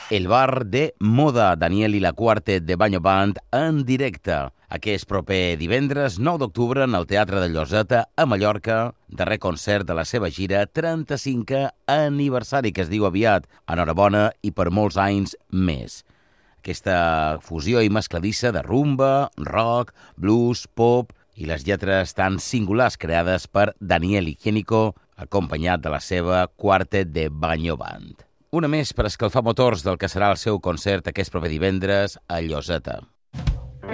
El bar de moda, Daniel i la Quartet de Banyo Band en directe. Aquest proper divendres, 9 d'octubre, en el Teatre de Lloseta, a Mallorca, darrer concert de la seva gira 35è aniversari, que es diu aviat. Enhorabona i per molts anys més. Aquesta fusió i mescladissa de rumba, rock, blues, pop i les lletres tan singulars creades per Daniel Higiénico, acompanyat de la seva Quartet de Banyo Band. Una més per escalfar motors del que serà el seu concert aquest proper divendres a Lloseta.